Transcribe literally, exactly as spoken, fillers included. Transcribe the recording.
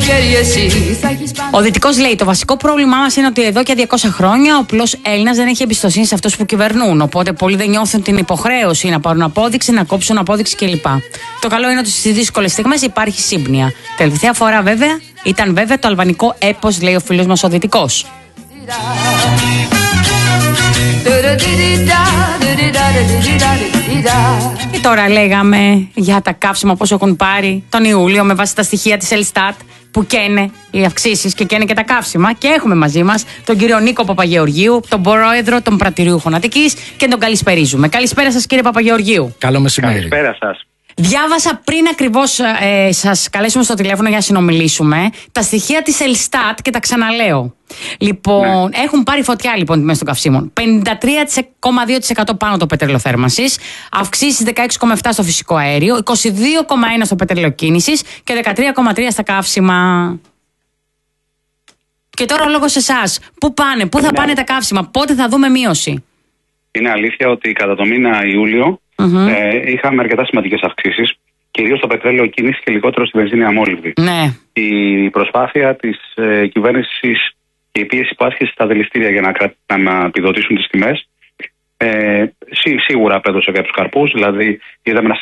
Ο Δυτικός λέει: το βασικό πρόβλημά μας είναι ότι εδώ και διακόσια χρόνια ο απλός Έλληνας δεν έχει εμπιστοσύνη σε αυτούς που κυβερνούν. Οπότε πολλοί δεν νιώθουν την υποχρέωση να πάρουν απόδειξη, να κόψουν απόδειξη κλπ. Το καλό είναι ότι στις δύσκολες στιγμές υπάρχει σύμπνοια. Τελευταία φορά βέβαια ήταν βέβαια το αλβανικό έπος, λέει ο φίλος μας ο Δυτικός. Και τώρα λέγαμε για τα καύσιμα πώς έχουν πάρει τον Ιούλιο με βάση τα στοιχεία της Ελστάτ που καίνε οι αυξήσεις και καίνε και τα καύσιμα. Και έχουμε μαζί μας τον κύριο Νίκο Παπαγεωργίου, τον πρόεδρο των Πρατηριούχων Αττικής και τον καλησπερίζουμε. Καλησπέρα σας κύριε Παπαγεωργίου. Καλό μεσημέρι. Καλησπέρα σας. Διάβασα πριν ακριβώς ε, σας καλέσουμε στο τηλέφωνο για να συνομιλήσουμε τα στοιχεία της Ελστάτ και τα ξαναλέω. Λοιπόν, ναι. Έχουν πάρει φωτιά λοιπόν τιμές των καυσίμων. πενήντα τρία κόμμα δύο τοις εκατό πάνω το πετρέλαιο θέρμανσης, αυξήσεις δεκαέξι κόμμα επτά τοις εκατό στο φυσικό αέριο, είκοσι δύο κόμμα ένα τοις εκατό στο πετρέλαιο κίνησης και δεκατρία κόμμα τρία τοις εκατό στα καύσιμα. Και τώρα ο λόγος σε εσάς. Πού πάνε, πού θα πάνε τα καύσιμα, πότε θα δούμε μείωση? Είναι αλήθεια ότι κατά το μήνα Ιούλιο mm-hmm. ε, είχαμε αρκετά σημαντικές αυξήσεις, κυρίως στο πετρέλαιο κίνηση και λιγότερο στη βενζίνη αμόλυβδη. Ναι. Η προσπάθεια της ε, κυβέρνησης και η πίεση που άσκησε στα δηληστήρια για να, να επιδοτήσουν τις τιμές ε, σί, σίγουρα απέδωσε κάποιους καρπούς. Δηλαδή, είδαμε να